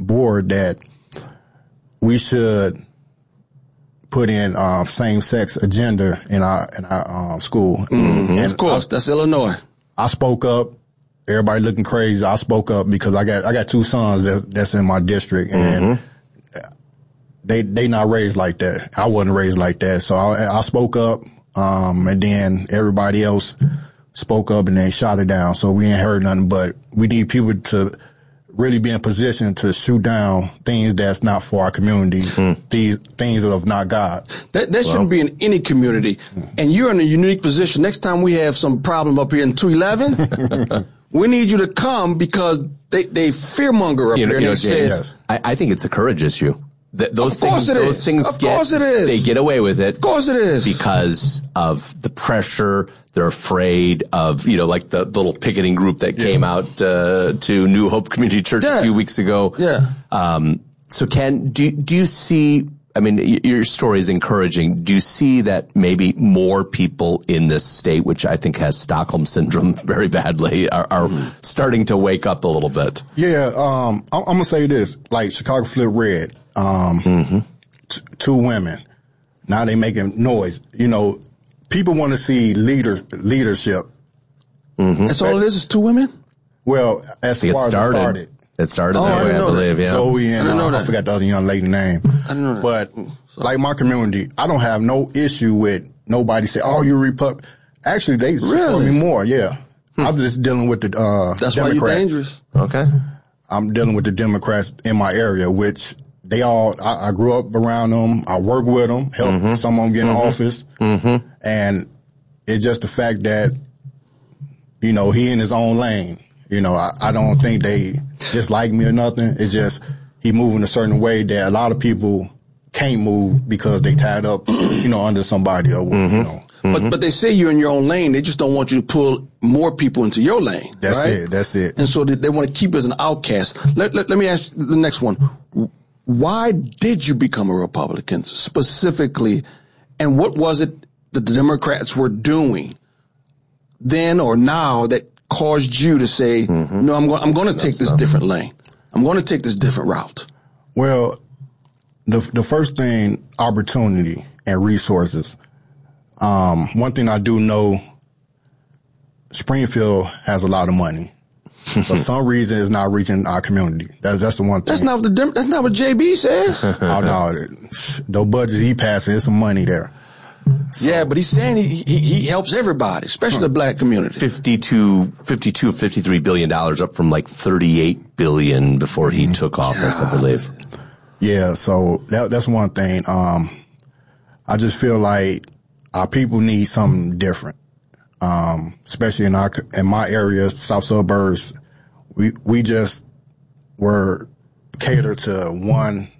board that we should put in same-sex agenda in our school. And of course, that's Illinois. I spoke up. Everybody looking crazy. I spoke up because I got two sons that's in my district, and they not raised like that. I wasn't raised like that, so I spoke up, and then everybody else spoke up and they shot it down. So we ain't heard nothing, but we need people to really be in position to shoot down things that's not for our community, these things of not God. That shouldn't be in any community. And you're in a unique position. Next time we have some problem up here in 211, we need you to come because they fearmonger up here. James, I think it's a courage issue. Those things they get away with it. Of course it is. Because of the pressure. They're afraid of, like the little picketing group that came out to New Hope Community Church a few weeks ago. So Ken, do you see, I mean, your story is encouraging. Do you see that maybe more people in this state, which I think has Stockholm Syndrome very badly, are starting to wake up a little bit? Yeah, I'm going to say this, like Chicago Flip Red, two women, now they making noise, people want to see leadership. That's all it is two women? Well, as far as it started. It started that way, I believe, yeah. Zoe and I forgot the other young lady name. I didn't know that. But like my community, I don't have no issue with nobody say, "Oh, you're Republican." Actually, they support me more. Yeah, I'm just dealing with the That's Democrats. why you're dangerous. Okay. I'm dealing with the Democrats in my area, which they all. I grew up around them. I work with them, help some of them get in office, and it's just the fact that he in his own lane. I don't think they dislike me or nothing. It's just he moving a certain way that a lot of people can't move because they tied up, under somebody or But they say you're in your own lane. They just don't want you to pull more people into your lane. That's it. And so they want to keep us an outcast. Let me ask you the next one. Why did you become a Republican specifically? And what was it that the Democrats were doing then or now that caused you to say, no, I'm going to take this different lane. I'm going to take this different route? Well, the first thing, opportunity and resources. One thing I do know, Springfield has a lot of money. For some reason, it's not reaching our community. That's the one thing. That's not what JB says. Oh, no. The budgets he passes, there's some money there. So. Yeah, but he's saying he helps everybody, especially the black community. $53 billion, up from like $38 billion before he took office, I believe. Yeah, so that's one thing. I just feel like our people need something different, especially in my area, south suburbs. We just were catered to one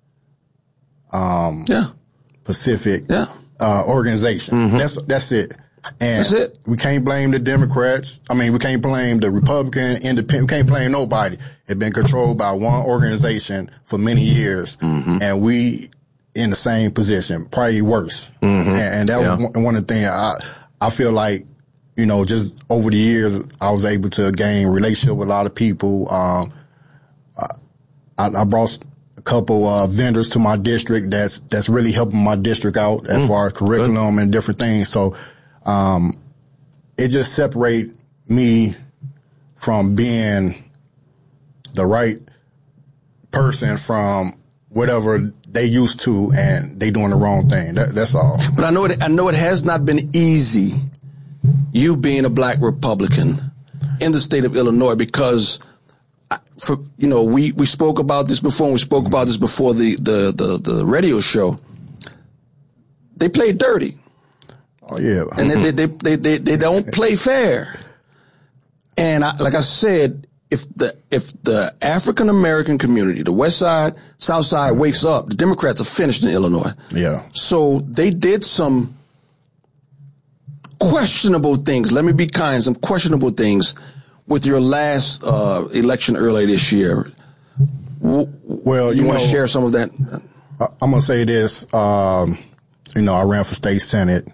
Pacific. Organization. That's it. And that's it. We can't blame the Democrats. I mean, we can't blame the Republican, Independent. We can't blame nobody. It's been controlled by one organization for many years, and we in the same position, probably worse. And that was one of the things I feel like, just over the years, I was able to gain relationship with a lot of people. I brought a couple vendors to my district that's really helping my district out as far as curriculum and different things. So it just separate me from being the right person from whatever they used to, and they doing the wrong thing. That's all. But I know it has not been easy, you being a black Republican in the state of Illinois, because we spoke about this before, and we spoke about this before the radio show. They play dirty. Oh yeah. And they don't play fair. And like I said, if the African American community, the West Side, South Side wakes up, the Democrats are finished in Illinois. Yeah. So they did some questionable things. Let me be kind. Some questionable things with your last election earlier this year. Well, you want to share some of that? I'm gonna say this. I ran for state senate,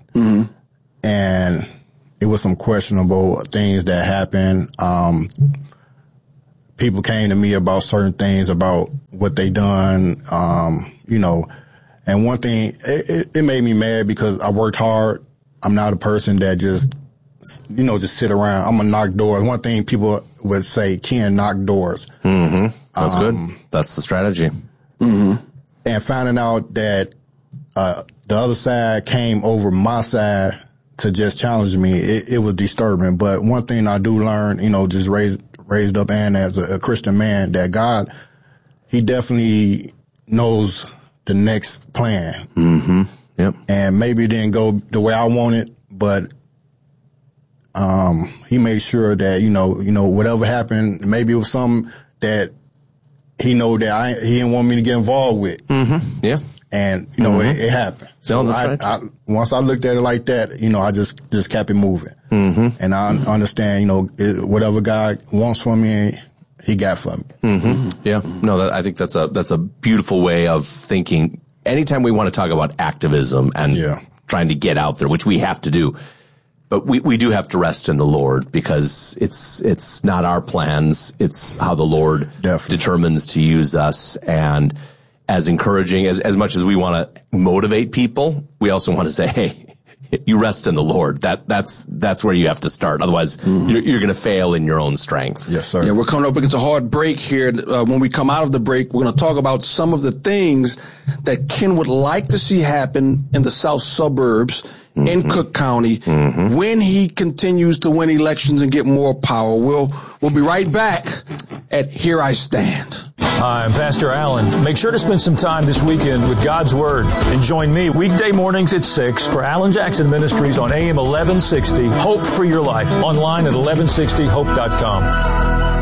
and it was some questionable things that happened. people came to me about certain things, about what they done, you know. And one thing, it made me mad because I worked hard. I'm not a person that just, you know, just sit around. I'm gonna knock doors. One thing people would say, Ken, knock doors. Mm-hmm. That's good. That's the strategy. Mm-hmm. And finding out that the other side came over my side to just challenge me, it was disturbing. But one thing I do learn, you know, just raised up and as a Christian man, that God, he definitely knows the next plan. Mm-hmm. Yep. And maybe it didn't go the way I wanted, but he made sure that, you know, whatever happened, maybe it was something that he know that he didn't want me to get involved with. Mm-hmm. Yeah. And, you know, it happened. So once I looked at it like that, you know, I just kept it moving. Mm-hmm. And I understand, you know, whatever God wants from me, he got for me. Mm-hmm. Yeah. No, I think that's a beautiful way of thinking. Anytime we want to talk about activism and trying to get out there, which we have to do, but we do have to rest in the Lord, because it's not our plans. It's how the Lord determines to use us. And as encouraging, as much as we want to motivate people, we also want to say, hey, you rest in the Lord. That's where you have to start. Otherwise, you're going to fail in your own strength. Yes, sir. Yeah, we're coming up against a hard break here. When we come out of the break, we're going to talk about some of the things that Ken would like to see happen in the south suburbs in Cook County when he continues to win elections and get more power. We'll be right back at Here I Stand. Hi, I'm Pastor Allen. Make sure to spend some time this weekend with God's Word and join me weekday mornings at 6 for Alan Jackson Ministries on AM 1160. Hope for your life. Online at 1160hope.com.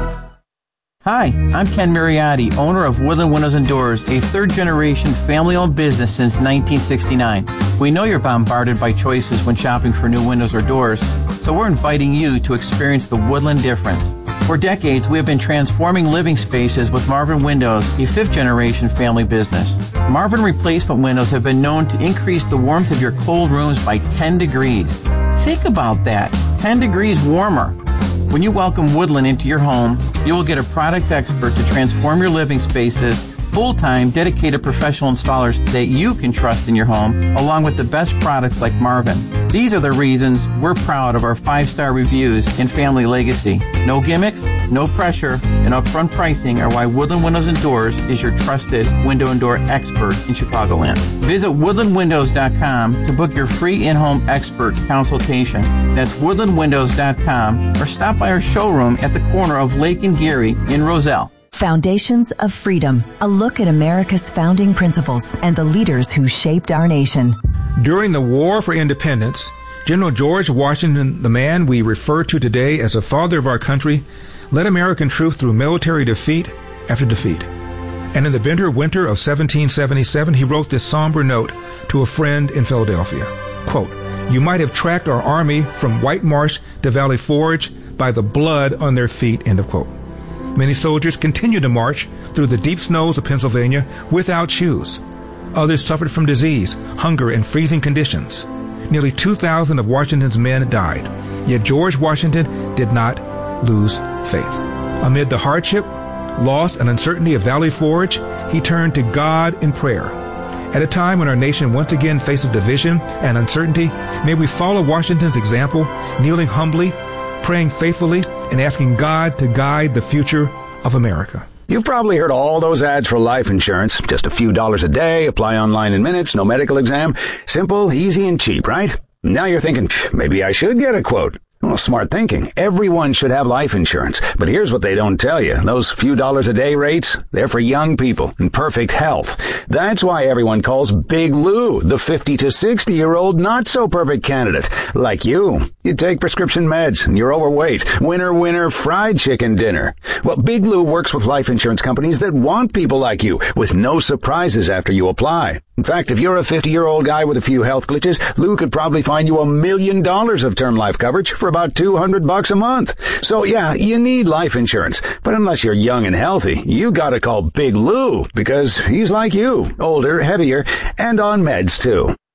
Hi, I'm Ken Mariotti, owner of Woodland Windows and Doors, a third-generation family-owned business since 1969. We know you're bombarded by choices when shopping for new windows or doors, so we're inviting you to experience the Woodland difference. For decades, we have been transforming living spaces with Marvin Windows, a fifth-generation family business. Marvin replacement windows have been known to increase the warmth of your cold rooms by 10 degrees. Think about that, 10 degrees warmer. When you welcome Woodland into your home, you will get a product expert to transform your living spaces, full-time, dedicated professional installers that you can trust in your home, along with the best products like Marvin. These are the reasons we're proud of our 5-star reviews and family legacy. No gimmicks, no pressure, and upfront pricing are why Woodland Windows and Doors is your trusted window and door expert in Chicagoland. Visit woodlandwindows.com to book your free in-home expert consultation. That's woodlandwindows.com, or stop by our showroom at the corner of Lake and Geary in Roselle. Foundations of Freedom, a look at America's founding principles and the leaders who shaped our nation. During the War for Independence, General George Washington, the man we refer to today as the father of our country, led American troops through military defeat after defeat. And in the bitter winter of 1777, he wrote this somber note to a friend in Philadelphia. Quote, "You might have tracked our army from White Marsh to Valley Forge by the blood on their feet," end of quote. Many soldiers continued to march through the deep snows of Pennsylvania without shoes. Others suffered from disease, hunger, and freezing conditions. Nearly 2,000 of Washington's men died. Yet George Washington did not lose faith. Amid the hardship, loss, and uncertainty of Valley Forge, he turned to God in prayer. At a time when our nation once again faces division and uncertainty, may we follow Washington's example, kneeling humbly, praying faithfully, and asking God to guide the future of America. You've probably heard all those ads for life insurance. Just a few dollars a day, apply online in minutes, no medical exam. Simple, easy, and cheap, right? Now you're thinking, maybe I should get a quote. Well, smart thinking. Everyone should have life insurance. But here's what they don't tell you. Those few dollars a day rates, they're for young people in perfect health. That's why everyone calls Big Lou the 50 to 60-year-old not-so-perfect candidate. Like you. You take prescription meds and you're overweight. Winner, winner, fried chicken dinner. Well, Big Lou works with life insurance companies that want people like you with no surprises after you apply. In fact, if you're a 50-year-old guy with a few health glitches, Lou could probably find you $1 million of term life coverage for about $200 a month. So yeah, you need life insurance. But unless you're young and healthy, you gotta call Big Lou because he's like you, older, heavier, and on meds too.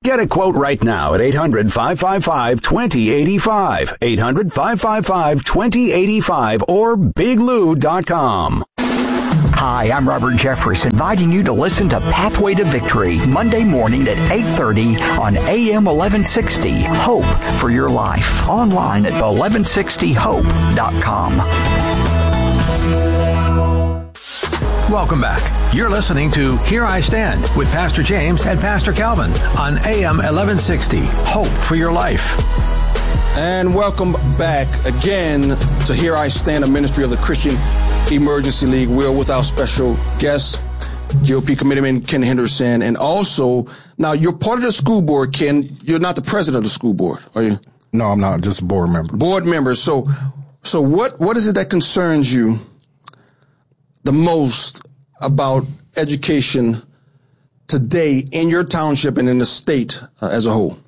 Get a quote right now at 800-555-2085, 800-555-2085, or biglou.com. Hi, I'm Robert Jeffress, inviting you to listen to Pathway to Victory, Monday morning at 8:30 on AM 1160. Hope for your life. Online at 1160hope.com. Welcome back. You're listening to Here I Stand with Pastor James and Pastor Calvin on AM 1160. Hope for your life. And welcome back again to Here I Stand, a ministry of the Christian Emergency League. We're with our special guest, GOP Committeeman Ken Henderson. And also, now you're part of the school board, Ken. You're not the president of the school board, are you? No, I'm not. Just a board member. Board member. So what is it that concerns you the most about education today in your township and in the state as a whole?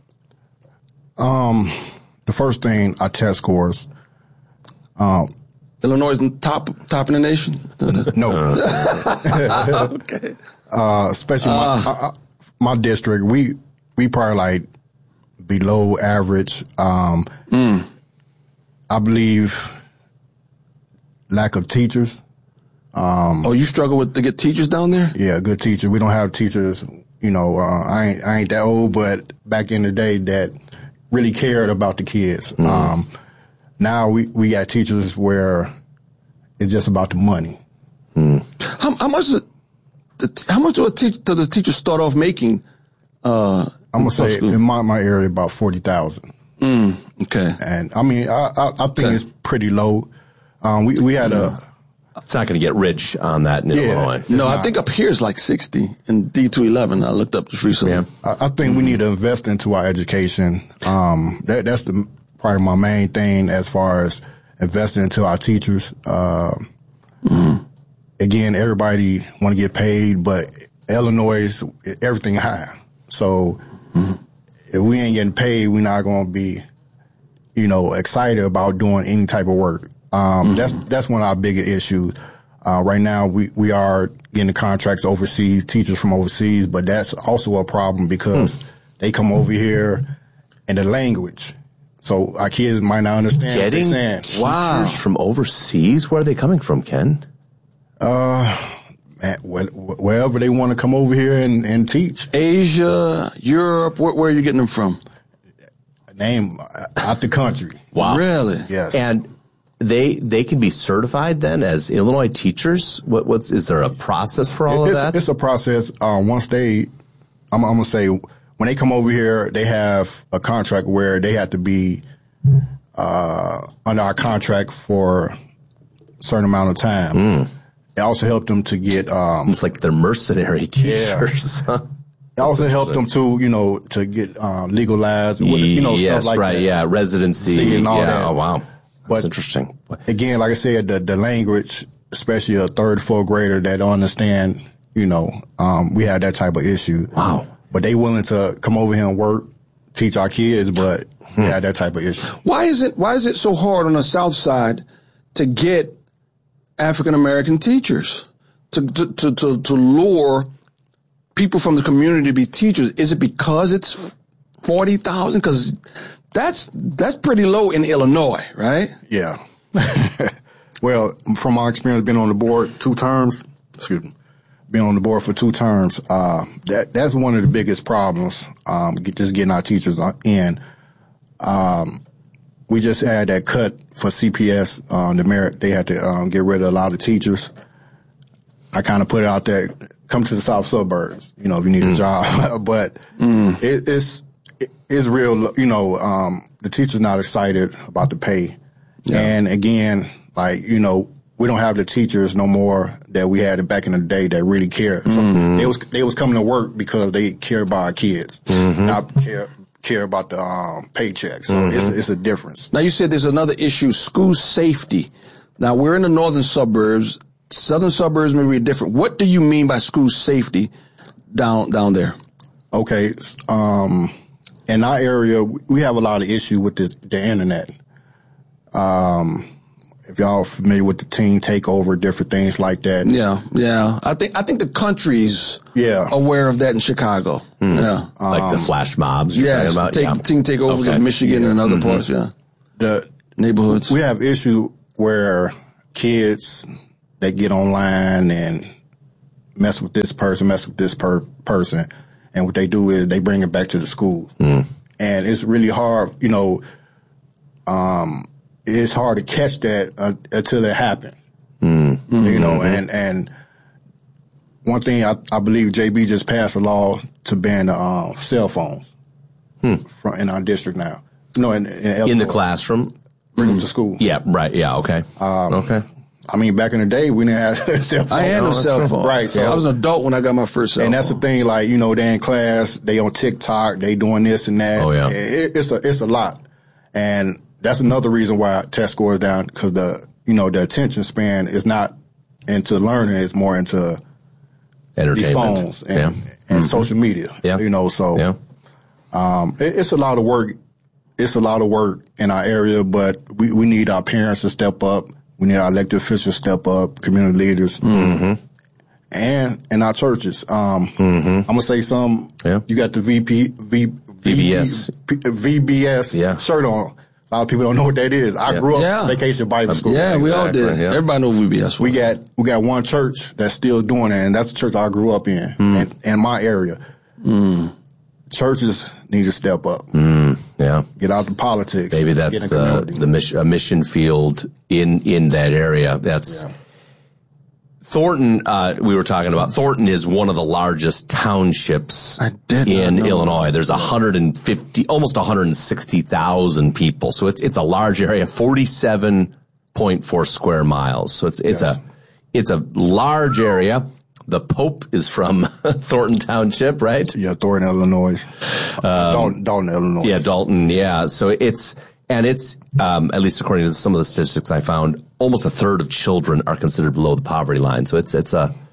The first thing, our test scores. Illinois is top in the nation? No. Okay. Especially my district, we probably like below average. I believe lack of teachers. You struggle to get teachers down there? Yeah, good teachers. We don't have teachers, I ain't that old, but back in the day that really cared about the kids. Now we got teachers where it's just about the money. How much do the teachers start off making? I'm gonna say in my area about 40,000. Okay. And I mean, I think it's pretty low. We had It's not going to get rich on that in Illinois. No, I think up here is like 60 in D211. I looked up just recently. Yeah. I think we need to invest into our education. That's probably my main thing as far as investing into our teachers. Again, everybody want to get paid, but Illinois, everything high. So if we ain't getting paid, we're not going to be, excited about doing any type of work. That's one of our bigger issues. Right now, we are getting contracts overseas, teachers from overseas, but that's also a problem because they come over here and the language. So our kids might not understand what they're saying. Teachers from overseas? Where are they coming from, Ken? Wherever they want to come over here and teach. Asia, Europe, where are you getting them from? Name out the country. Wow. Really? Yes. And they can be certified then as Illinois teachers? Is there a process for all of that? It's a process. Once I'm going to say, when they come over here, they have a contract where they have to be under our contract for a certain amount of time. It also helped them to get it's like they're mercenary teachers. Yeah. It also helped them to get legalized. Yes, stuff like right. that. Yeah, residency and all that. Oh, wow. That's But interesting. Again, like I said, the language, especially a third, fourth grader that don't understand, we have that type of issue. Wow. But they willing to come over here and work, teach our kids, but we have that type of issue. Why is it so hard on the South Side to get African American teachers to lure people from the community to be teachers? Is it because it's 40,000? Because that's pretty low in Illinois, right? Yeah. Well, from my experience being on the board 2 terms, being on the board for 2 terms, that's one of the biggest problems, just getting our teachers in. We just had that cut for CPS, the merit. They had to get rid of a lot of teachers. I kind of put it out there, come to the south suburbs, if you need a job. But it's real, the teacher's not excited about the pay. Yeah. And again, we don't have the teachers no more that we had back in the day that really cared. So they was coming to work because they care about our kids, not care about the paychecks. So it's a difference. Now you said there's another issue, school safety. Now we're in the northern suburbs. Southern suburbs may be different. What do you mean by school safety down there? Okay. In our area, we have a lot of issue with the internet. if y'all familiar with the teen takeover, different things like that. Yeah. I think the country's aware of that in Chicago. Yeah. Like the flash mobs you're talking about? Teen takeovers in Michigan and other parts, The neighborhoods. We have issue where kids, they get online and mess with this person, person. And what they do is they bring it back to the school. And it's really hard, it's hard to catch that until it happens. And one thing I believe JB just passed a law to ban cell phones in our district now. In the classroom? Bring them to school. Yeah, right. Yeah, okay. Okay. I mean, back in the day, we didn't have cell phones. I had no cell phone. Right. So I was an adult when I got my first cell phone. And that's the thing, like, they in class, they on TikTok, they doing this and that. Oh, yeah. It's a lot. And that's another reason why test score is down, because the attention span is not into learning, it's more into these phones and social media. Yeah. So it's a lot of work. It's a lot of work in our area, but we need our parents to step up. We need our elected officials to step up, community leaders, and in our churches. I'm gonna say some. Yeah. You got the VBS shirt on. A lot of people don't know what that is. I grew up Vacation Bible School. Yeah, we all did. Yeah. Everybody knows VBS. We got one church that's still doing it, and that's the church I grew up in, in my area. Churches need to step up. Get out the politics. Maybe that's the mission field in that area. That's Thornton. We were talking about Thornton is one of the largest townships in Illinois. There's 150, almost 160,000 people. So it's a large area, 47.4 square miles. So it's a large area. The Pope is from Thornton Township, right? Yeah, Thornton, Illinois. Dalton, Illinois. Yeah, Dalton. Yeah. So it's at least according to some of the statistics I found, almost a third of children are considered below the poverty line. So it's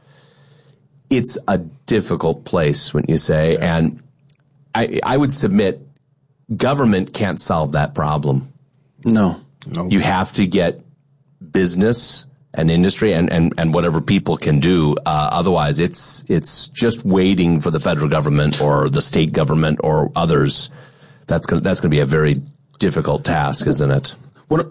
a difficult place, wouldn't you say? Yes. And I would submit government can't solve that problem. No. You have to get business and industry and whatever people can do. Otherwise, it's just waiting for the federal government or the state government or others. That's gonna be a very difficult task, isn't it? What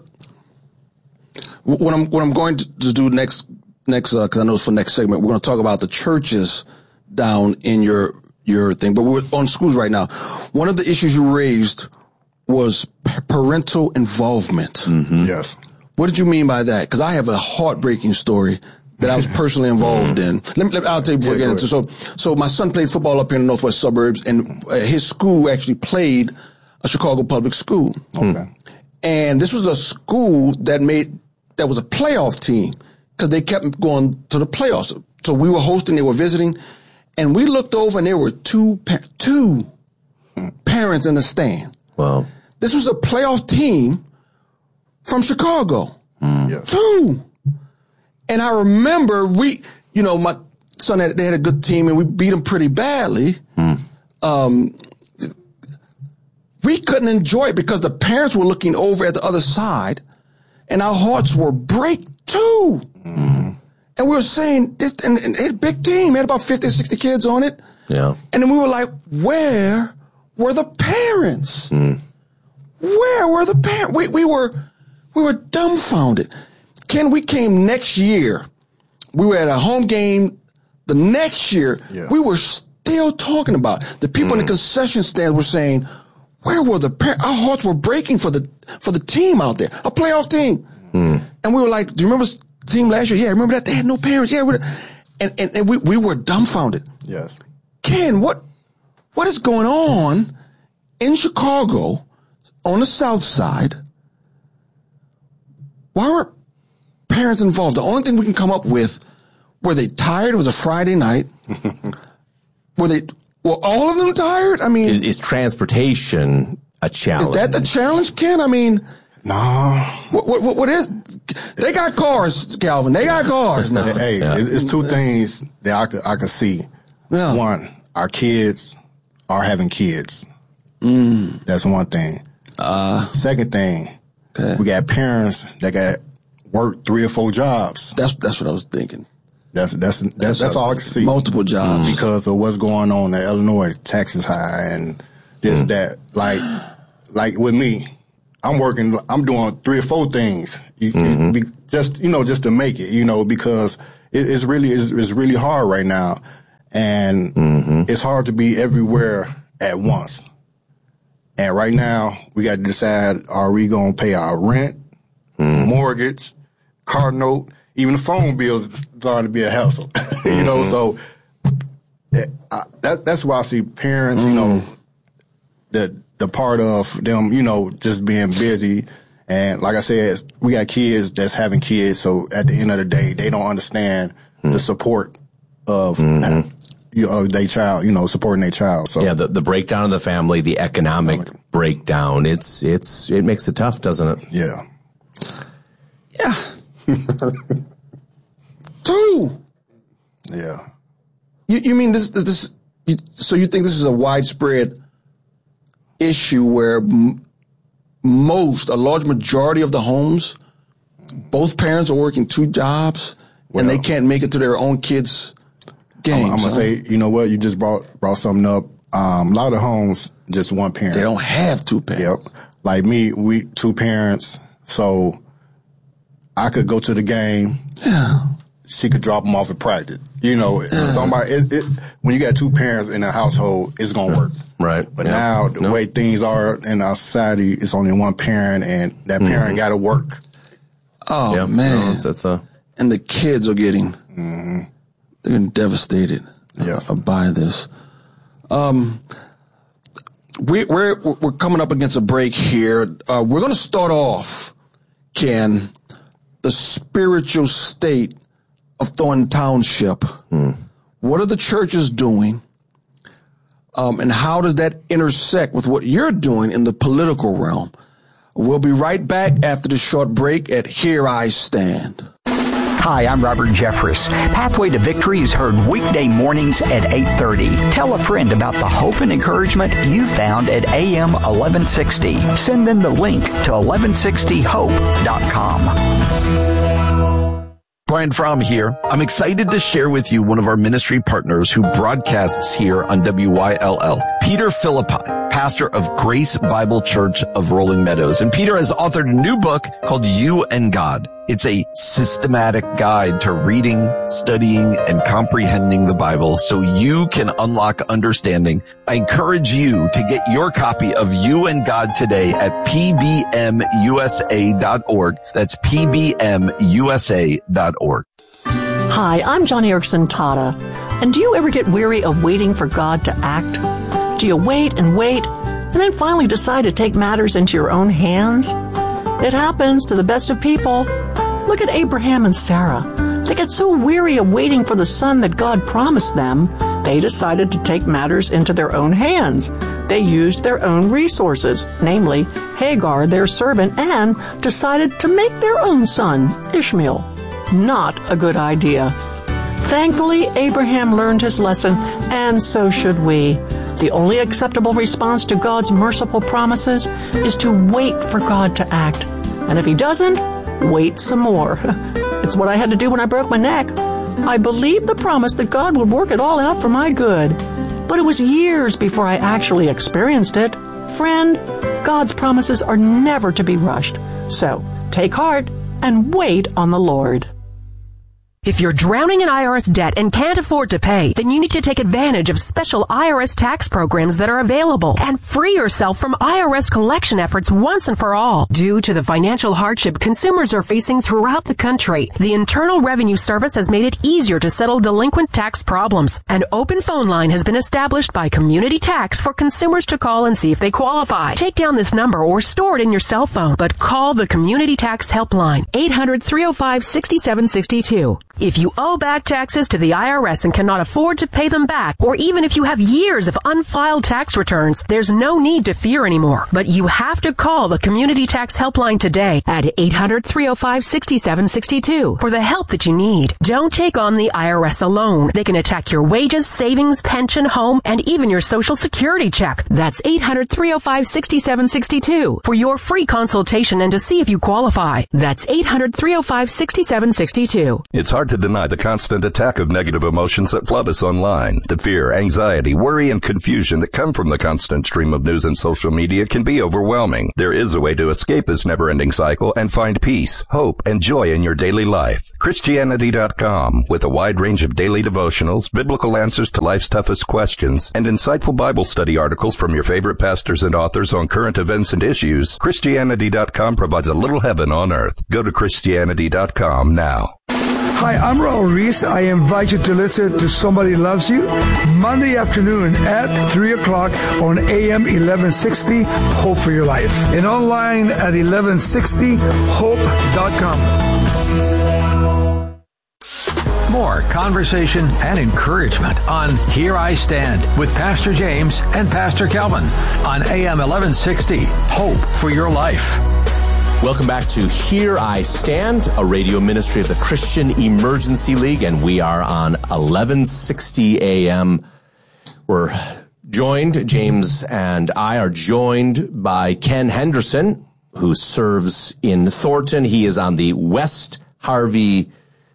I'm going to do next, because I know it's for next segment, we're going to talk about the churches down in your thing, but we're on schools right now. One of the issues you raised was parental involvement. Yes. What did you mean by that? Because I have a heartbreaking story that I was personally involved in. I'll tell you before I get into. So my son played football up here in the northwest suburbs, and his school actually played a Chicago public school. Okay. And this was a school that was a playoff team because they kept going to the playoffs. So we were hosting, they were visiting, and we looked over and there were two parents in the stand. Wow. This was a playoff team from Chicago. Yes. 2. And I remember my son they had a good team and we beat them pretty badly. We couldn't enjoy it because the parents were looking over at the other side and our hearts were break too. And we were saying this, and it had a big team, it had about 50, 60 kids on it. Yeah. And then we were like, where were the parents? Where were the parents? We were dumbfounded. Ken, we came next year. We were at a home game the next year. Yeah. We were still talking about it. The people in the concession stand were saying, where were the parents? Our hearts were breaking for the team out there, a playoff team. And we were like, do you remember the team last year? Yeah, remember that? They had no parents. Yeah. And we were dumbfounded. Yes. Ken, what is going on in Chicago on the south side? Why were parents involved? The only thing we can come up with, were they tired? It was a Friday night. Were all of them tired? I mean, is transportation a challenge? Is that the challenge, Ken? I mean, no. What is? They got cars, Calvin. They got cars now. Hey, it's two things that I could see. Yeah. One, our kids are having kids. That's one thing. Second thing, we got parents that got work 3 or 4 jobs. That's what I was thinking. That's all I can see. Multiple jobs. Because of what's going on in Illinois, taxes high and this, that. Like with me, I'm doing 3 or 4 things. Just to make it, because it's really hard right now. And it's hard to be everywhere at once. And right now, we got to decide, are we going to pay our rent, mortgage, car note, even the phone bills is starting to be a hassle, so that's why I see parents, the part of them, just being busy. And like I said, we got kids that's having kids. So at the end of the day, they don't understand the support of their child, supporting their child. So yeah, the breakdown of the family, the economic breakdown, it makes it tough, doesn't it? Yeah. Yeah. 2. Yeah. You mean this so you think this is a widespread issue where a large majority of the homes, both parents are working 2 jobs and they can't make it to their own kids' games? I'm going to say, you know what? You just brought something up. A lot of homes, just 1 parent. They don't have 2 parents. Yep. Like me, we 2 parents. So I could go to the game. Yeah. She could drop them off at practice. Somebody, when you got 2 parents in a household, it's going to work. Right. But now the way things are in our society, it's only 1 parent and that parent got to work. Oh, man. And the kids are getting, they're getting devastated by this. We're coming up against a break here. We're going to start off, Ken, the spiritual state of Thornton Township. What are the churches doing? And how does that intersect with what you're doing in the political realm? We'll be right back after the short break at Here I Stand. Hi, I'm Robert Jeffress. Pathway to Victory is heard weekday mornings at 8:30. Tell a friend about the hope and encouragement you found at AM 1160. Send them the link to 1160hope.com. Brian Fromm here. I'm excited to share with you one of our ministry partners who broadcasts here on WYLL, Peter Philippi, pastor of Grace Bible Church of Rolling Meadows. And Peter has authored a new book called You and God. It's a systematic guide to reading, studying, and comprehending the Bible so you can unlock understanding. I encourage you to get your copy of You and God today at pbmusa.org. That's pbmusa.org. Hi, I'm Johnny Erickson Tata. And do you ever get weary of waiting for God to act? Do you wait and then finally decide to take matters into your own hands? It happens to the best of people. Look at Abraham and Sarah. They get so weary of waiting for the son that God promised them, they decided to take matters into their own hands. They used their own resources, namely Hagar, their servant, and decided to make their own son, Ishmael. Not a good idea. Thankfully, Abraham learned his lesson, and so should we. The only acceptable response to God's merciful promises is to wait for God to act. And if he doesn't, wait some more. It's what I had to do when I broke my neck. I believed the promise that God would work it all out for my good. But it was years before I actually experienced it. Friend, God's promises are never to be rushed. So, take heart and wait on the Lord. If you're drowning in IRS debt and can't afford to pay, then you need to take advantage of special IRS tax programs that are available and free yourself from IRS collection efforts once and for all. Due to the financial hardship consumers are facing throughout the country, the Internal Revenue Service has made it easier to settle delinquent tax problems. An open phone line has been established by Community Tax for consumers to call and see if they qualify. Take down this number or store it in your cell phone, but call the Community Tax Helpline, 800-305-6762. If you owe back taxes to the IRS and cannot afford to pay them back, or even if you have years of unfiled tax returns, there's no need to fear anymore. But you have to call the Community Tax Helpline today at 800-305-6762 for the help that you need. Don't take on the IRS alone. They can attack your wages, savings, pension, home, and even your Social Security check. That's 800-305-6762 for your free consultation and to see if you qualify. That's 800-305-6762. It's hard to deny the constant attack of negative emotions that flood us online. The fear, anxiety, worry, and confusion that come from the constant stream of news and social media can be overwhelming. There is a way to escape this never-ending cycle and find peace, hope, and joy in your daily life. Christianity.com, with a wide range of daily devotionals, biblical answers to life's toughest questions, and insightful Bible study articles from your favorite pastors and authors on current events and issues, Christianity.com provides a little heaven on earth. Go to Christianity.com now. Hi, I'm Raul Reese. I invite you to listen to Somebody Loves You Monday afternoon at 3 o'clock on AM 1160, Hope for Your Life. And online at 1160hope.com. More conversation and encouragement on Here I Stand with Pastor James and Pastor Calvin on AM 1160, Hope for Your Life. Welcome back to Here I Stand, a radio ministry of the Christian Emergency League, and we are on 1160 AM. We're joined, James and I are joined by Ken Henderson, who serves in Thornton. He is on the West Harvey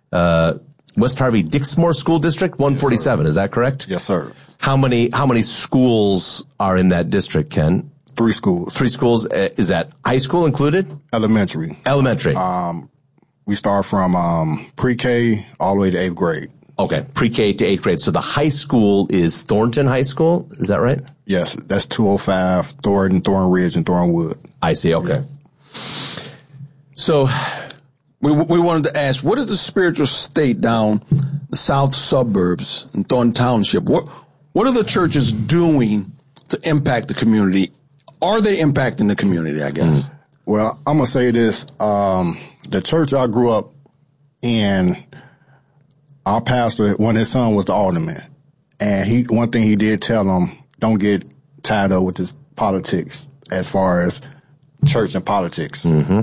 Dixmoor School District, 147. Is that correct? Yes, sir. How many schools are in that district, Ken? 3 schools. 3 schools. Is that high school included? Elementary. We start from pre-K all the way to 8th grade. Okay, pre-K to 8th grade. So the high school is Thornton High School. Is that right? Yes, that's 205, Thornton Ridge, and Thornwood. I see. Okay. Yeah. So we wanted to ask, what is the spiritual state down the south suburbs in Thornton Township? What are the churches doing to impact the community? Are they impacting the community, I guess? Well, I'm going to say this. The church I grew up in, our pastor, when his son was the alderman, and one thing he did tell him, don't get tied up with this politics as far as church and politics. Mm-hmm.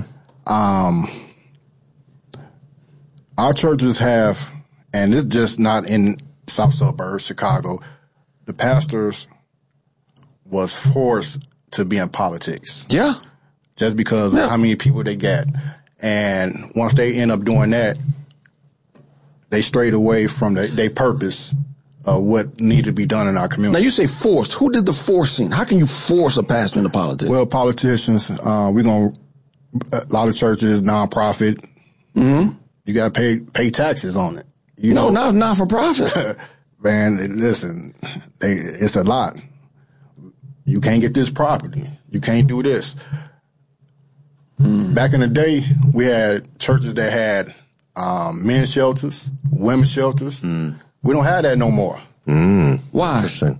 Our churches have, and it's just not in south suburbs, Chicago, the pastors was forced to be in politics. Yeah. Just because of how many people they get. And once they end up doing that, they strayed away from their purpose of what needed to be done in our community. Now, you say forced. Who did the forcing? How can you force a pastor into politics? Well, politicians, a lot of churches, nonprofit. Mm-hmm. You got to pay taxes on it. Not for profit. Man, listen, it's a lot. You can't get this property. You can't do this. Back in the day, we had churches that had men's shelters, women's shelters. We don't have that no more. Why? Interesting.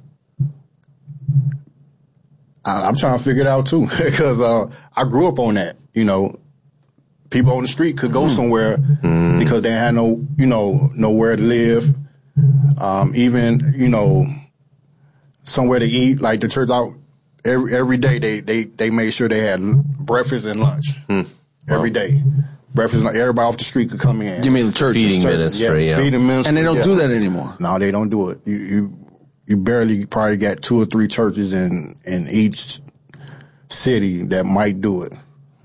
I'm trying to figure it out too, because I grew up on that. People on the street could go somewhere because they had nowhere to live. Even somewhere to eat. Like the church out every day, they made sure they had breakfast and lunch every day. Breakfast, everybody off the street could come in. You mean the church? Feeding ministry, yeah. Feeding ministry. And they don't do that anymore. No, they don't do it. You barely probably got 2 or 3 churches in each city that might do it.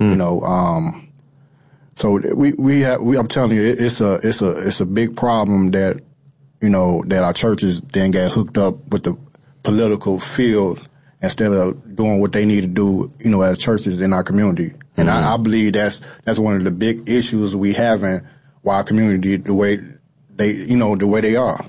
So I'm telling you, it's a big problem that, that our churches then get hooked up with the political field instead of doing what they need to do, as churches in our community. And I believe that's one of the big issues we have in our community, the way they are,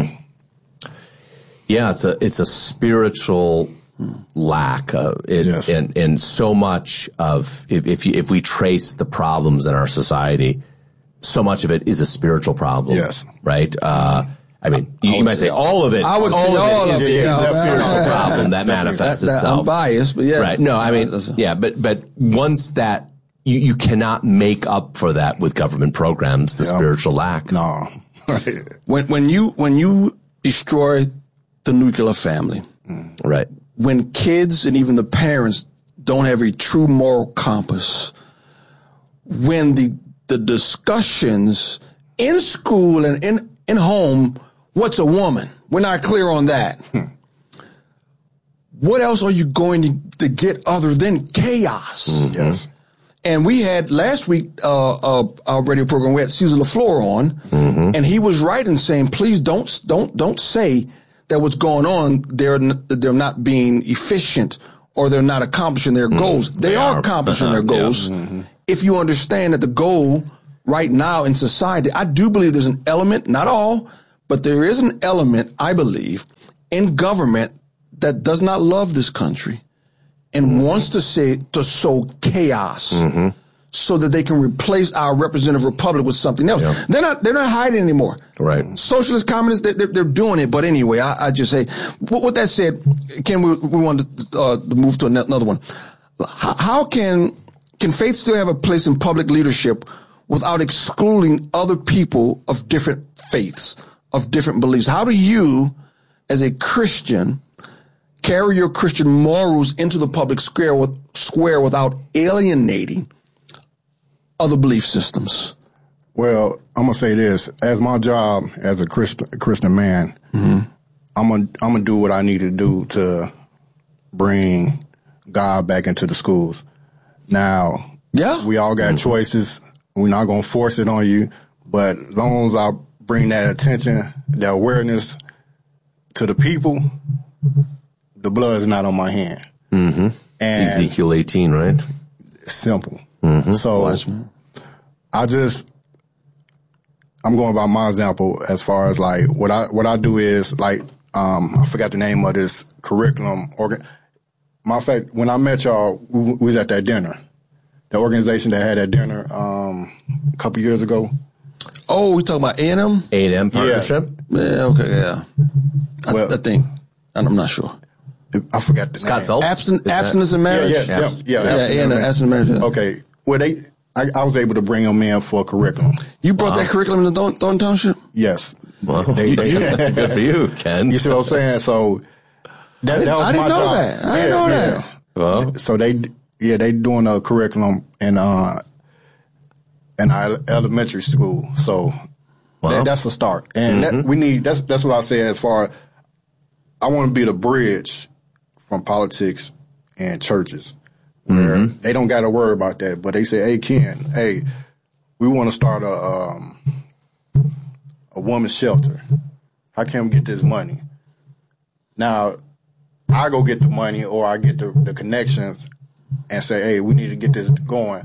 Yeah, it's a spiritual lack of it, yes. and so much of if we trace the problems in our society, so much of it is a spiritual problem. Yes. Right? You might say all of it. I would say all of it is a spiritual problem that manifests itself. I'm biased, but yeah. Right. No, but once that you cannot make up for that with government programs, the spiritual lack. No. When you destroy the nuclear family, right? When kids and even the parents don't have a true moral compass, when the discussions in school and in home, what's a woman? We're not clear on that. What else are you going to get other than chaos? Yes. And we had last week our radio program. We had Cesar LaFleur on, and he was right in saying, "Please don't say that what's going on they're not being efficient or they're not accomplishing their goals. They are accomplishing their goals. If you understand that the goal right now in society, I do believe there's an element, not all, but there is an element, I believe, in government that does not love this country and wants to sow chaos so that they can replace our representative republic with something else. They're not hiding anymore. Right. Socialist, communists, they're doing it. But anyway, I just say, with that said, Ken, we want to move to another one. How can faith still have a place in public leadership without excluding other people of different faiths, of different beliefs? How do you, as a Christian, carry your Christian morals into the public square without alienating other belief systems? Well, I'm gonna say this: as my job as a Christian man, I'm gonna do what I need to do to bring God back into the schools. Now, we all got choices. We're not gonna force it on you, but as long as I bring that attention, that awareness to the people, the blood is not on my hand. And Ezekiel 18, right? Simple. So I'm going by my example as far as like what I do is like, I forgot the name of this curriculum. Matter of fact, when I met y'all, we was at that dinner, the organization that had that dinner, a couple years ago. Oh, we talking about A&M? A&M partnership? Yeah, okay, yeah. Well, I think, I'm not sure. I forgot the Scott name. Phelps? Abstinence in marriage? Abstinence in marriage. Okay. Well, I was able to bring them in for a curriculum. You brought that curriculum to Thornton Township? Yes. Well, good for you, Ken. You see what I'm saying? So that was I didn't my know job. that. I didn't know that. Well, so they doing a curriculum in our elementary school. So that's a start, and that's what I say as far as I want to be the bridge from politics and churches where they don't got to worry about that, but they say, "Hey, Ken, we want to start a woman's shelter. How can we get this money?" Now, I go get the money or I get the connections and say, "Hey, we need to get this going."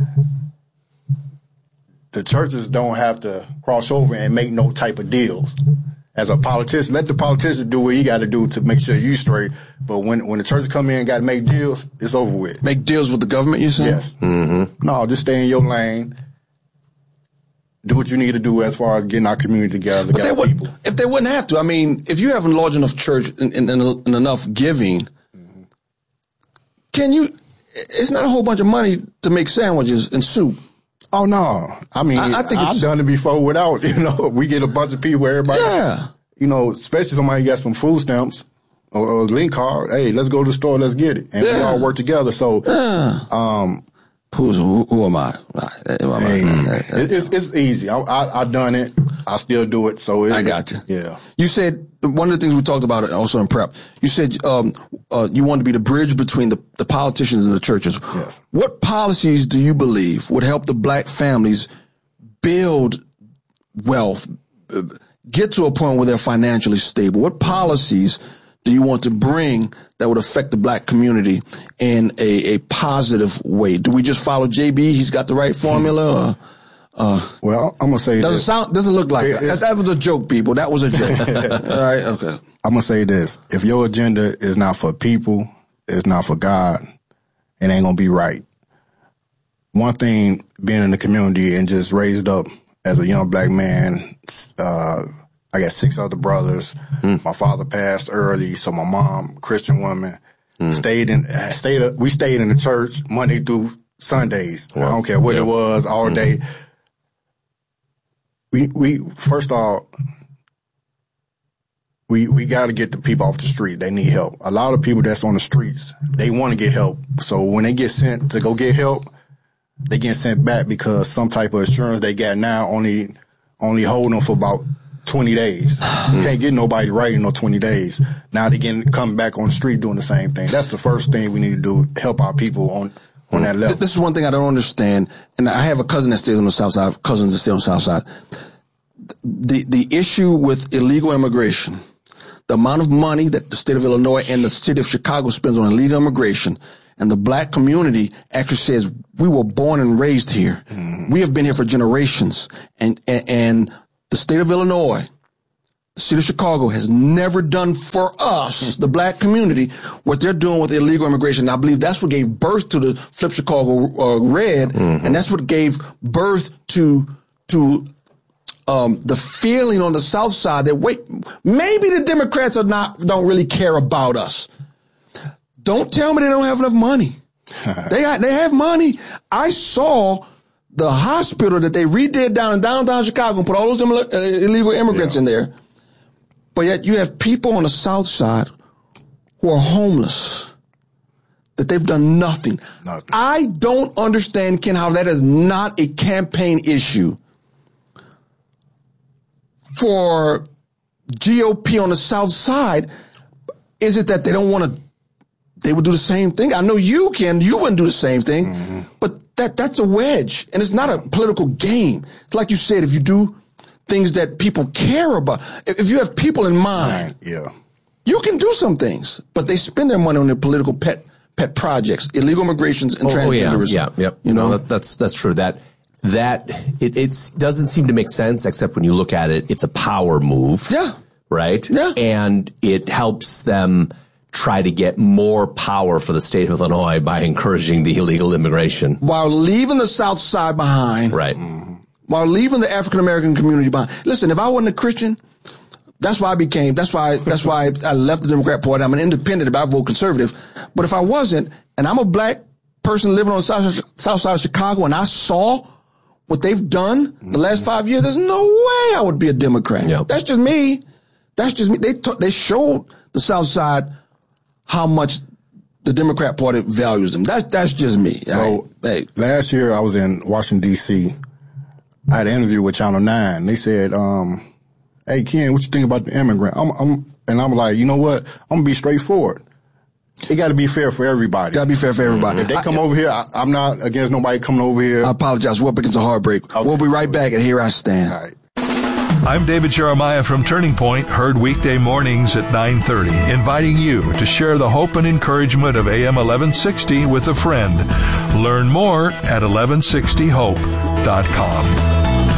The churches don't have to cross over and make no type of deals. As a politician, let the politician do what he got to do to make sure you straight. But when the churches come in and got to make deals, it's over with. Make deals with the government, you say? Yes. No, just stay in your lane. Do what you need to do as far as getting our community together. But if they wouldn't have to, I mean, if you have a large enough church and enough giving, it's not a whole bunch of money to make sandwiches and soup. Oh, no. I mean, I think I've done it before without, we get a bunch of people, everybody. Yeah. Especially somebody got some food stamps or a link card. Hey, let's go to the store. Let's get it. And we all work together. So, who am I? It's easy. I done it. I still do it. So I got you. Yeah. You said one of the things we talked about also in prep. You said you wanted to be the bridge between the politicians and the churches. Yes. What policies do you believe would help the black families build wealth, get to a point where they're financially stable? What policies do you want to bring that would affect the black community in a positive way? Do we just follow JB? He's got the right formula? Well, I'm going to say this. Doesn't look like that. That was a joke, people. That was a joke. All right, okay. I'm going to say this. If your agenda is not for people, it's not for God, it ain't going to be right. One thing, being in the community and just raised up as a young black man, I got 6 other brothers. My father passed early, so my mom, Christian woman, we stayed in the church Monday through Sundays. I don't care what it was, all day. we first of all, we got to get the people off the street. They need help. A lot of people that's on the streets, they want to get help. So when they get sent to go get help, they get sent back because some type of insurance they got now only hold them for about 20 days. You can't get nobody right in no 20 days. Now they can come back on the street doing the same thing. That's the first thing we need to do, help our people on that level. This is one thing I don't understand, and I have a cousin that stays on the south side, cousins that stay on the south side. The issue with illegal immigration, the amount of money that the state of Illinois and the city of Chicago spends on illegal immigration, and the black community actually says, we were born and raised here. We have been here for generations. And the state of Illinois, the city of Chicago has never done for us, the black community, what they're doing with illegal immigration. I believe that's what gave birth to the Flip Chicago Red. And that's what gave birth to the feeling on the south side that, wait, maybe the Democrats don't really care about us. Don't tell me they don't have enough money. They have money. I saw the hospital that they redid down in downtown Chicago and put all those illegal immigrants in there. But yet you have people on the south side who are homeless, that they've done nothing. I don't understand, Ken, how that is not a campaign issue for GOP on the south side. Is it that they don't want to, they would do the same thing? I know you wouldn't do the same thing, but that's a wedge, and it's not a political game. It's like you said, if you do things that people care about, if you have people in mind, you can do some things, but they spend their money on their political pet projects, illegal immigrations and transgenderism. You know, that's true. That it doesn't seem to make sense, except when you look at it, it's a power move. Yeah. Right? Yeah. And it helps them try to get more power for the state of Illinois by encouraging the illegal immigration. While leaving the South Side behind. Right. While leaving the African-American community behind. Listen, if I wasn't a Christian, that's why I left the Democrat Party. I'm an independent, but I vote conservative. But if I wasn't, and I'm a black person living on the south side of Chicago, and I saw what they've done the last 5 years, there's no way I would be a Democrat. Yep. That's just me. They showed the South Side how much the Democrat Party values them. That's just me. So last year I was in Washington, D.C. I had an interview with Channel 9. They said, hey, Ken, what you think about the immigrant? I'm like, you know what? I'm going to be straightforward. It got to be fair for everybody. Got to be fair for everybody. If they come over here, I'm not against nobody coming over here. I apologize. We're up against a heartbreak. Okay. We'll be right back, and here I stand. All right. I'm David Jeremiah from Turning Point, heard weekday mornings at 9:30, inviting you to share the hope and encouragement of AM 1160 with a friend. Learn more at 1160hope.com.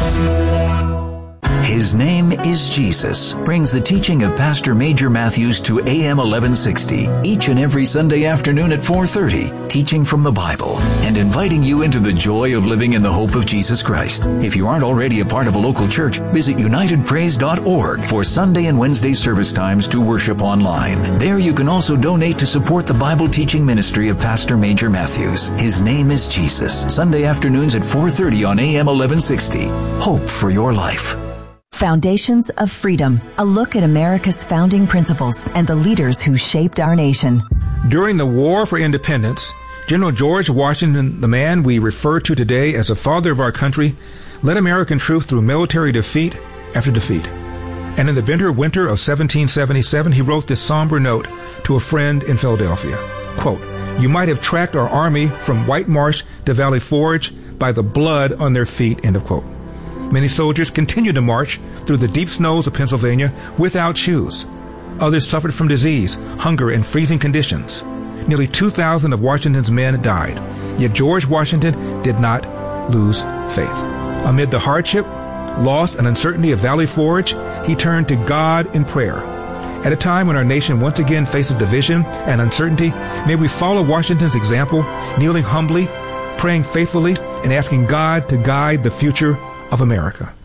His name is Jesus brings the teaching of Pastor Major Matthews to AM 1160 each and every Sunday afternoon at 4:30, teaching from the Bible and inviting you into the joy of living in the hope of Jesus Christ. If you aren't already a part of a local church, visit unitedpraise.org for Sunday and Wednesday service times to worship online. There you can also donate to support the Bible teaching ministry of Pastor Major Matthews. His name is Jesus. Sunday afternoons at 4:30 on AM 1160. Hope for your life. Foundations of Freedom, a look at America's founding principles and the leaders who shaped our nation. During the War for Independence, General George Washington, the man we refer to today as the father of our country, led American troops through military defeat after defeat. And in the bitter winter of 1777, he wrote this somber note to a friend in Philadelphia. Quote, "You might have tracked our army from White Marsh to Valley Forge by the blood on their feet," end of quote. Many soldiers continued to march through the deep snows of Pennsylvania without shoes. Others suffered from disease, hunger, and freezing conditions. Nearly 2,000 of Washington's men died. Yet George Washington did not lose faith. Amid the hardship, loss, and uncertainty of Valley Forge, he turned to God in prayer. At a time when our nation once again faces division and uncertainty, may we follow Washington's example, kneeling humbly, praying faithfully, and asking God to guide the future of America.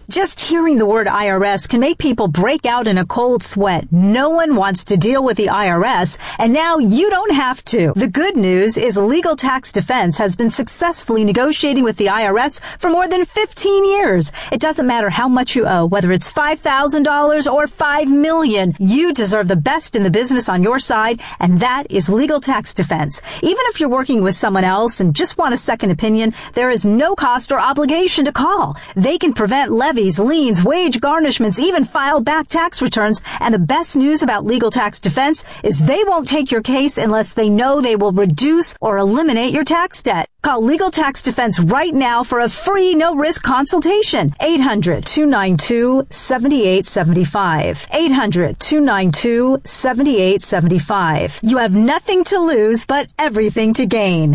Just hearing the word IRS can make people break out in a cold sweat. No one wants to deal with the IRS, and now you don't have to. The good news is Legal Tax Defense has been successfully negotiating with the IRS for more than 15 years. It doesn't matter how much you owe, whether it's $5,000 or $5 million. You deserve the best in the business on your side, and that is Legal Tax Defense. Even if you're working with someone else and just want a second opinion, there is no cost or obligation to call. They can prevent levies, liens, wage garnishments, even file back tax returns. And the best news about Legal Tax Defense is they won't take your case unless they know they will reduce or eliminate your tax debt. Call Legal Tax Defense right now for a free, no-risk consultation. 800-292-7875. 800-292-7875. You have nothing to lose, but everything to gain.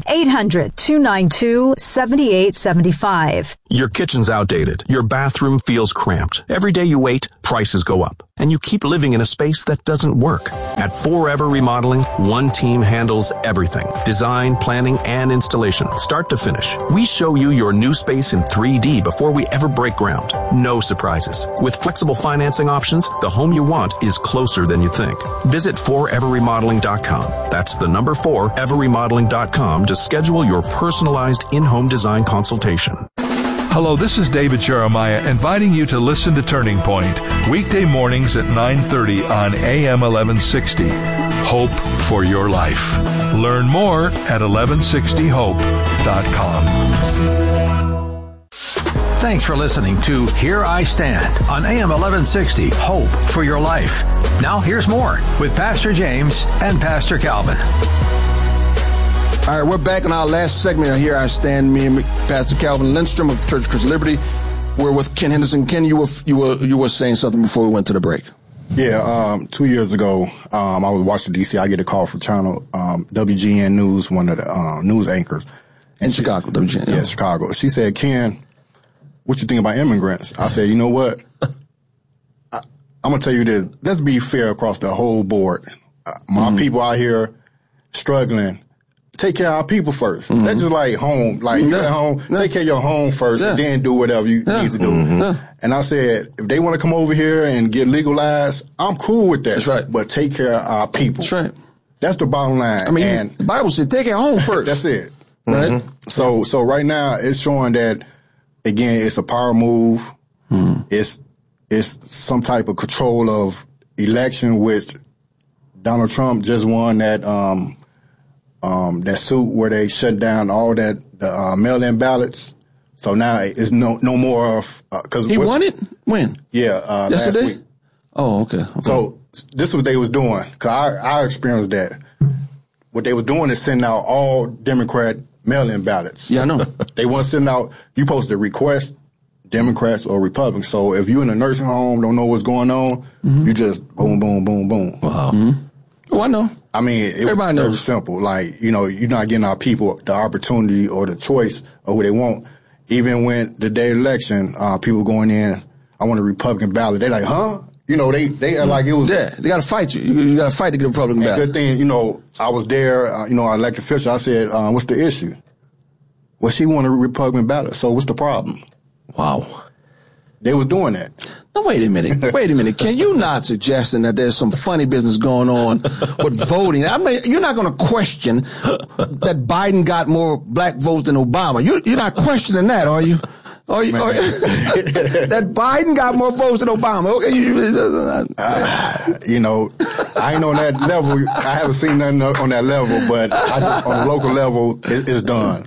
800-292-7875. Your kitchen's outdated. Your bathroom feels cramped. Every day you wait, prices go up. And you keep living in a space that doesn't work. At Forever Remodeling, one team handles everything. Design, planning, and installation. Start to finish. We show you your new space in 3D before we ever break ground. No surprises. With flexible financing options, the home you want is closer than you think. Visit foreverremodeling.com. That's the number 4everremodeling.com to schedule your personalized in-home design consultation. Hello, this is David Jeremiah inviting you to listen to Turning Point weekday mornings at 9:30 on AM 1160. Hope for your life. Learn more at 1160hope.com. Thanks for listening to Here I Stand on AM 1160, Hope for Your Life. Now here's more with Pastor James and Pastor Calvin. All right, we're back in our last segment of Here I Stand. Me and Pastor Calvin Lindstrom of the Church of Christ Liberty. We're with Ken Henderson. Ken, you were saying something before we went to the break. Yeah, 2 years ago, I was watching DC. I get a call from channel WGN News, one of the news anchors. In Chicago, WGN. Yeah, Chicago. She said, Ken, what you think about immigrants? I said, you know what? I'm going to tell you this. Let's be fair across the whole board. My people out here struggling. Take care of our people first. Mm-hmm. That's just like home. Like, you at home, take care of your home first and then do whatever you need to do. Mm-hmm. And I said, if they want to come over here and get legalized, I'm cool with that. That's right. But take care of our people. That's right. That's the bottom line. I mean, and the Bible said take care of home first. That's it. Right? Mm-hmm. So right now, it's showing that, again, it's a power move. Mm-hmm. It's some type of control of election, which Donald Trump just won that suit where they shut down all the mail-in ballots. So now it's no more of because he won it when? Yeah, yesterday. Last week. Oh, okay. So this is what they was doing because I experienced that. What they was doing is sending out all Democrat mail-in ballots. Yeah, I know. They weren't sending out. You supposed to request Democrats or Republicans. So if you're in a nursing home, don't know what's going on, you just boom, boom, boom, boom. Wow. Mm-hmm. Oh, I know. I mean, everybody knows. Very simple. Like, you know, you're not getting our people the opportunity or the choice of who they want. Even when the day of election, people going in, I want a Republican ballot. They like, huh? You know, they like it was. Yeah, they got to fight you. You got to fight to get a Republican ballot. Good thing, you know, I was there, I elected official. I said, what's the issue? Well, she wanted a Republican ballot. So what's the problem? Wow. They was doing that. No, wait a minute. Can you not suggesting that there's some funny business going on with voting? I mean, you're not going to question that Biden got more black votes than Obama. You're not questioning that, are you? That Biden got more votes than Obama. Okay. I ain't on that level. I haven't seen nothing on that level, but on the local level, it's done.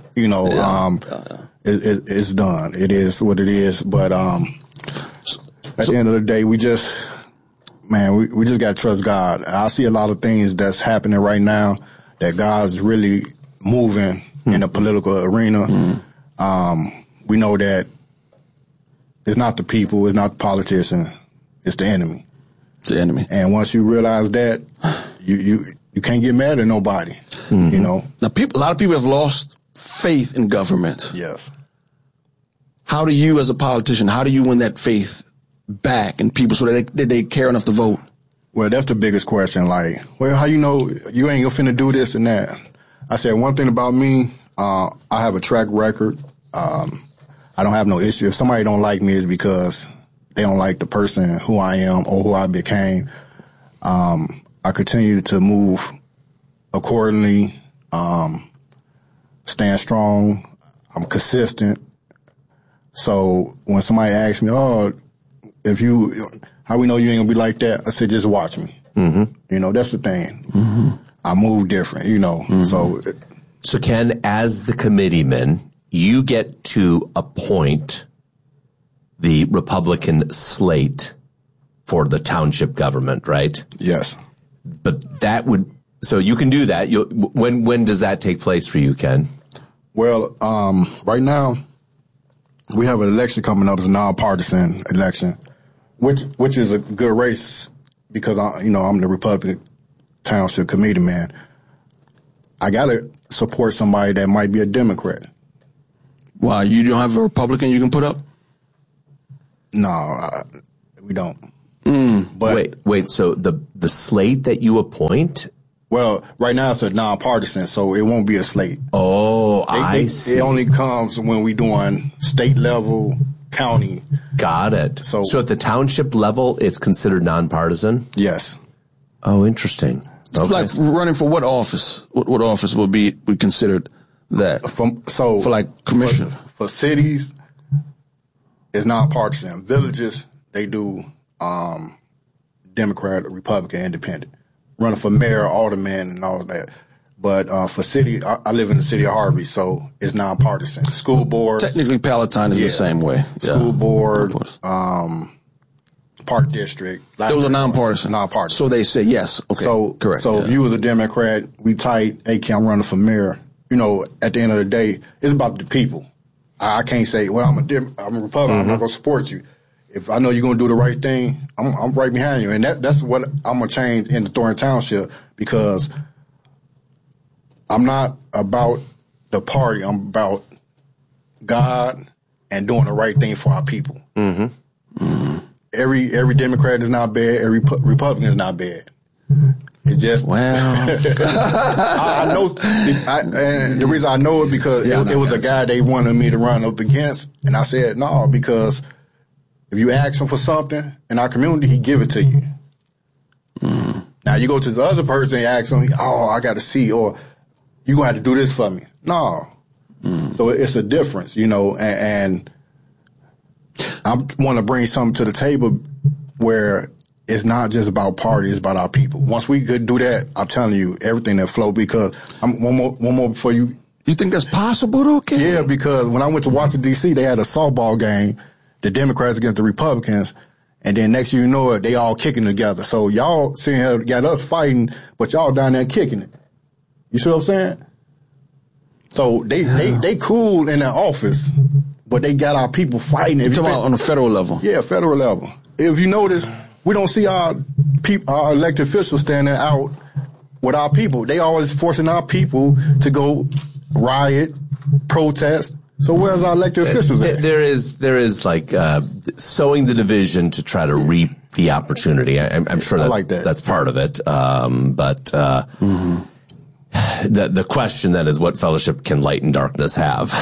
It's done. It is what it is. But at the end of the day, we just got to trust God. I see a lot of things that's happening right now that God's really moving in the political arena. We know that it's not the people, it's not the politician, it's the enemy. It's the enemy. And once you realize that, you can't get mad at nobody. You know. Now, a lot of people have lost faith in government. Yes. How do you, as a politician, how do you win that faith back in people so that they care enough to vote? Well, that's the biggest question. Like, well, how you know you ain't finna do this and that? I said one thing about me. I have a track record. I don't have no issue. If somebody don't like me, it's because they don't like the person who I am or who I became. I continue to move accordingly, stand strong. I'm consistent. So when somebody asks me, how we know you ain't gonna be like that? I said, just watch me. Mm-hmm. That's the thing. Mm-hmm. I move different, Mm-hmm. So Ken, as the committeeman, you get to appoint the Republican slate for the township government, right? Yes. But so you can do that. When does that take place for you, Ken? Well, right now we have an election coming up. It's a nonpartisan election, which is a good race because I'm the Republican township committee man. I gotta support somebody that might be a Democrat. Why? You don't have a Republican you can put up? No, we don't. But wait. So the slate that you appoint? Well, right now it's a nonpartisan, so it won't be a slate. Oh, I see. It only comes when we doing state level, county. Got it. So at the township level, it's considered nonpartisan? Yes. Oh, interesting. It's like running for what office? What office would be considered that? For like commissioner? For cities, it's nonpartisan. Villages, they do Democrat, Republican, Independent. Running for mayor, alderman, and all of that. But for city, I live in the city of Harvey, so it's nonpartisan. School boards. Technically, Palatine is the same way. School board, park district. Those are nonpartisan. Nonpartisan. So they say yes. Okay. Correct. So if you was a Democrat, we tight, hey, I'm running for mayor. At the end of the day, it's about the people. I can't say, well, I'm a Republican, mm-hmm. I'm not going to support you. If I know you're going to do the right thing, I'm right behind you. And that's what I'm going to change in the Thornton Township because I'm not about the party. I'm about God and doing the right thing for our people. Mm-hmm. Mm-hmm. Every Democrat is not bad. Every Republican is not bad. It's just, I know, and the reason I know it because it was a guy they wanted me to run up against. And I said, no, because if you ask him for something in our community, he give it to you. Mm. Now you go to the other person and ask him, I got to see, or you going to have to do this for me. No. Mm. So it's a difference, and I want to bring something to the table where it's not just about party, it's about our people. Once we could do that, I'm telling you, everything that flow, because one more before you. You think that's possible though, Ken? Yeah, because when I went to Washington, D.C., they had a softball game, the Democrats against the Republicans, and then next thing you know it, they all kicking together. So y'all sitting here got us fighting, but y'all down there kicking it. You see what I'm saying? So they cool in their office, but they got our people fighting. You're talking about on the federal level? Yeah, federal level. If you notice, we don't see our elected officials standing out with our people. They always forcing our people to go riot, protest. So where's our elected officials at? There is like sowing the division to try to reap the opportunity. I'm sure that's part of it. The question then is, what fellowship can light and darkness have?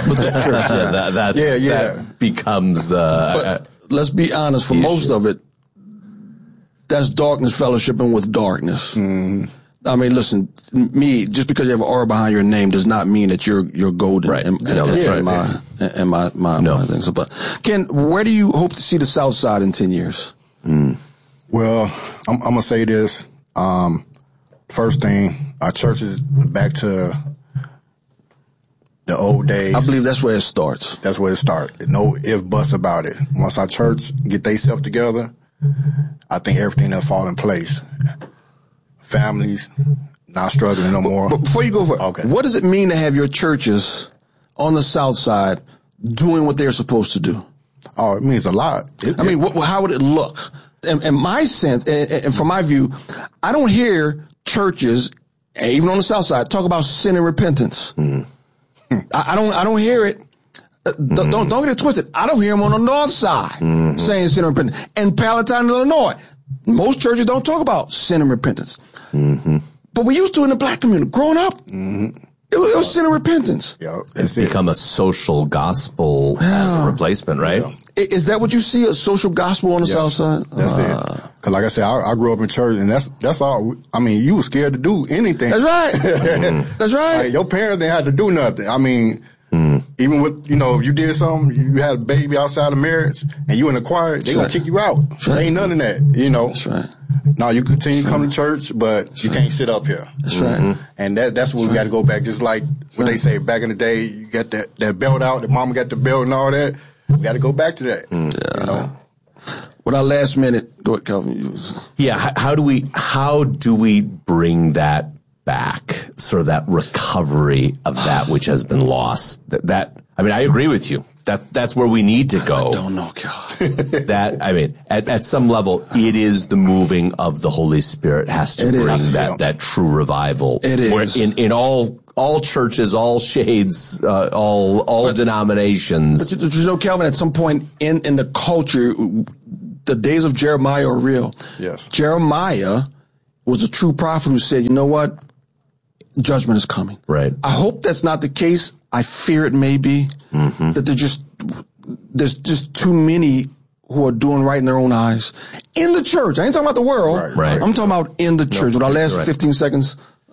That becomes. But let's be honest. For most of it, that's darkness fellowshipping with darkness. Mm. I mean, listen, just because you have an R behind your name does not mean that you're golden. Right. And my thing. So, but Ken, where do you hope to see the South Side in 10 years? Mm. Well, I'm gonna say this. First thing, our church is back to the old days. I believe that's where it starts. That's where it starts. No ifs, buts about it. Once our church get themselves together, I think everything will fall in place. Families not struggling no more. But before you go what does it mean to have your churches on the South Side doing what they're supposed to do? Oh, it means a lot. How would it look? And my sense, and from my view, I don't hear churches, even on the South Side, talk about sin and repentance. Mm. I don't hear it. Don't get it twisted. I don't hear them on the North Side saying sin and repentance. And Palatine, Illinois, most churches don't talk about sin and repentance. Mm-hmm. But we used to in the black community. Growing up, it It was sin and repentance. Yeah, it's become a social gospel as a replacement, right? Yeah. Is that what you see, a social gospel on the South Side? That's it. Because like I said, I grew up in church, and that's all. I mean, you were scared to do anything. That's right. That's right. Like, your parents didn't have to do nothing. I mean, even with, if you did something, you had a baby outside of marriage, and you in the choir, they gonna kick you out. There ain't none of that, That's right. No, you continue to come to church, but you can't sit up here. That's right. And that's where we got to go back. Just like what they say back in the day, you got that belt out, the mama got the belt and all that. We got to go back to that. With our last minute, go ahead, Calvin. Yeah, how do we bring that back? Sort of that recovery of that which has been lost. I mean, I agree with you. That's where we need to go. I don't know, God. At some level, it is the moving of the Holy Spirit has to bring that true revival. It is. In all churches, all shades, all denominations. But Calvin, at some point in the culture, the days of Jeremiah are real. Yes. Jeremiah was a true prophet who said, you know what? Judgment is coming. Right. I hope that's not the case. I fear it may be. That there's just too many who are doing right in their own eyes. In the church. I ain't talking about the world. Right. I'm talking about in the church. With our last 15 seconds,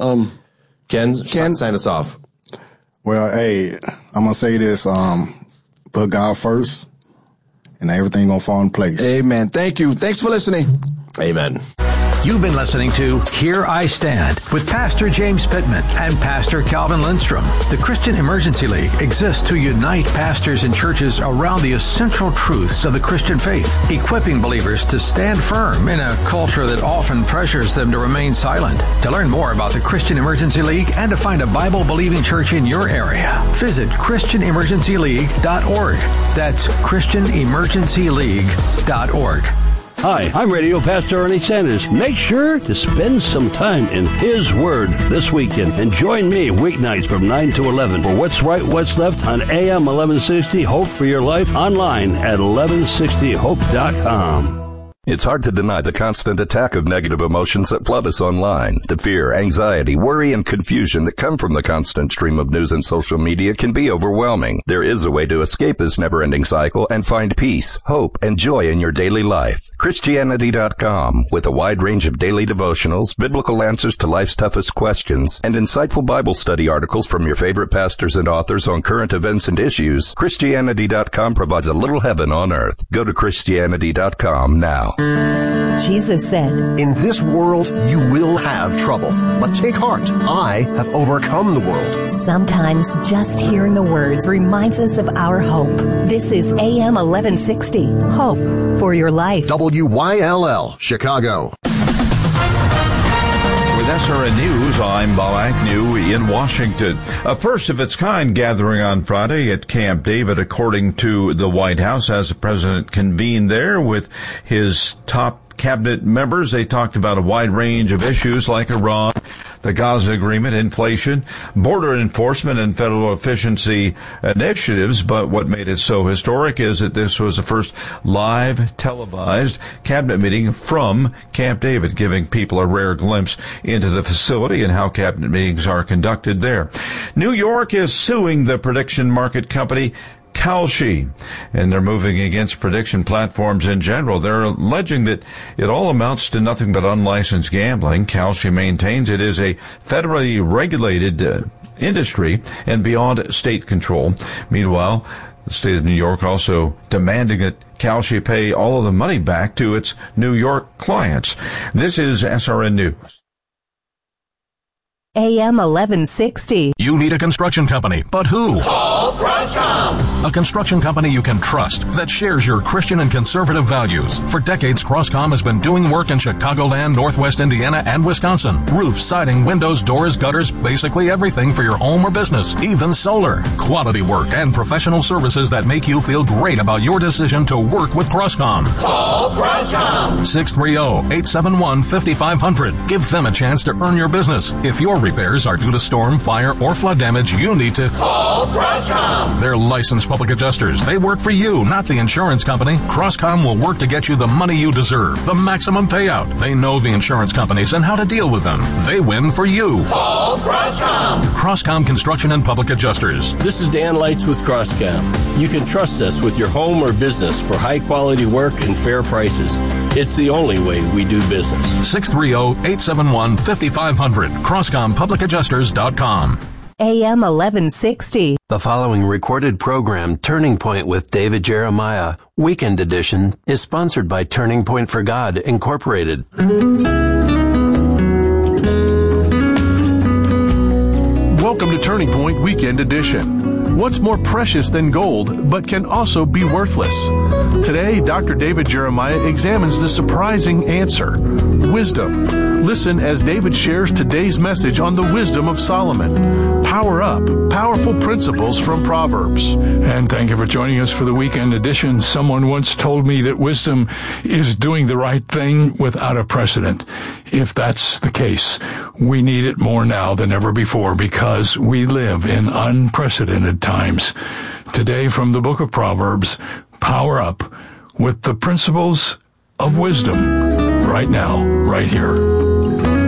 Ken, sign us off. Well, hey, I'm going to say this. Put God first, and everything going to fall in place. Amen. Thank you. Thanks for listening. Amen. You've been listening to Here I Stand with Pastor James Pittman and Pastor Calvin Lindstrom. The Christian Emergency League exists to unite pastors and churches around the essential truths of the Christian faith, equipping believers to stand firm in a culture that often pressures them to remain silent. To learn more about the Christian Emergency League and to find a Bible-believing church in your area, visit ChristianEmergencyLeague.org. That's ChristianEmergencyLeague.org. Hi, I'm Radio Pastor Ernie Sanders. Make sure to spend some time in His Word this weekend and join me weeknights from 9 to 11 for What's Right, What's Left on AM 1160 Hope for Your Life, online at 1160hope.com. It's hard to deny the constant attack of negative emotions that flood us online. The fear, anxiety, worry, and confusion that come from the constant stream of news and social media can be overwhelming. There is a way to escape this never-ending cycle and find peace, hope, and joy in your daily life. Christianity.com, with a wide range of daily devotionals, biblical answers to life's toughest questions, and insightful Bible study articles from your favorite pastors and authors on current events and issues. Christianity.com provides a little heaven on earth. Go to Christianity.com now. Jesus said, "In this world you will have trouble, but take heart. I have overcome the world." Sometimes just hearing the words reminds us of our hope. This is AM 1160, Hope for Your Life. WYLL, Chicago. With SRN News, I'm Bob Agnew in Washington. A first of its kind gathering on Friday at Camp David, according to the White House, as the president convened there with his top cabinet members. They talked about a wide range of issues like Iran, the Gaza agreement, inflation, border enforcement, and federal efficiency initiatives. But what made it so historic is that this was the first live televised cabinet meeting from Camp David, giving people a rare glimpse into the facility and how cabinet meetings are conducted there. New York is suing the prediction market company Kalshi, and they're moving against prediction platforms in general. They're alleging that it all amounts to nothing but unlicensed gambling. Kalshi maintains it is a federally regulated industry and beyond state control. Meanwhile, the state of New York also demanding that Kalshi pay all of the money back to its New York clients. This is SRN News. AM 1160. You need a construction company, but who? Call Croscom. A construction company you can trust that shares your Christian and conservative values. For decades, Croscom has been doing work in Chicagoland, Northwest Indiana, and Wisconsin. Roofs, siding, windows, doors, gutters, basically everything for your home or business, even solar. Quality work and professional services that make you feel great about your decision to work with Croscom. Call Croscom. 630-871-5500. Give them a chance to earn your business. If your repairs are due to storm, fire, or flood damage, you need to call Croscom. They're licensed public adjusters. They work for you, not the insurance company. Crosscom will work to get you the money you deserve, the maximum payout. They know the insurance companies and how to deal with them. They win for you. Call Crosscom. Crosscom Construction and Public Adjusters. This is Dan Lights with Crosscom. You can trust us with your home or business for high-quality work and fair prices. It's the only way we do business. 630-871-5500. CrosscomPublicAdjusters.com. AM 1160. The following recorded program, Turning Point with David Jeremiah, Weekend Edition, is sponsored by Turning Point for God, Incorporated. Welcome to Turning Point Weekend Edition. What's more precious than gold, but can also be worthless? Today, Dr. David Jeremiah examines the surprising answer: wisdom. Listen as David shares today's message on the wisdom of Solomon. Power Up, powerful principles from Proverbs. And thank you for joining us for the Weekend Edition. Someone once told me that wisdom is doing the right thing without a precedent. If that's the case, we need it more now than ever before because we live in unprecedented times. Today, from the book of Proverbs, Power Up with the principles of wisdom. Right now, right here.